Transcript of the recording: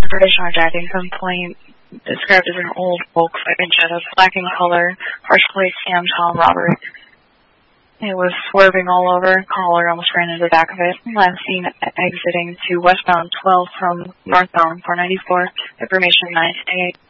British hijacking complaint described as an old Volkswagen Jetta, black in color, partially Sam Tom Robert. It was swerving all over. Caller almost ran into the back of it. Last seen exiting to westbound 12 from northbound 494. Information 9 today.